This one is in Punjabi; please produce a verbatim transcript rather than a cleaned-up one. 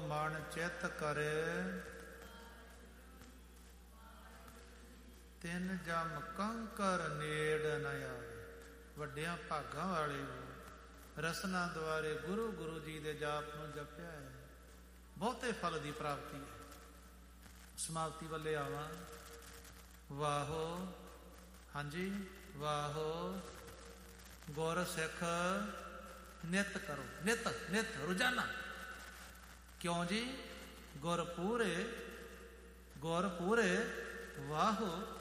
ਮਨ ਚਿਤ ਕਰੇ, ਤਿੰਨ ਜਮ ਕੰਕਰ ਨੇੜ ਨ ਆਵੇ। ਵੱਡਿਆਂ ਭਾਗਾਂ ਵਾਲੇ ਰਸਨਾ ਦੁਆਰੇ ਗੁਰੂ ਗੁਰੂ ਜੀ ਦੇ ਜਾਪ ਨੂੰ ਜਪਿਆ ਹੈ, ਬਹੁਤੇ ਫਲ ਦੀ ਪ੍ਰਾਪਤੀ ਹੈ। ਸਮਾਪਤੀ ਵੱਲੇ ਆਵਾਂ। ਵਾਹੋ, ਹਾਂਜੀ, ਵਾਹੋ ਗੁਰ ਸਿੱਖ ਨਿਤ ਕਰੋ। ਨਿਤ ਨਿਤ ਰੋਜ਼ਾਨਾ। ਕਿਉਂ ਜੀ? ਗੁਰ ਪੂਰੇ, ਗੁਰ ਪੂਰੇ ਵਾਹੋ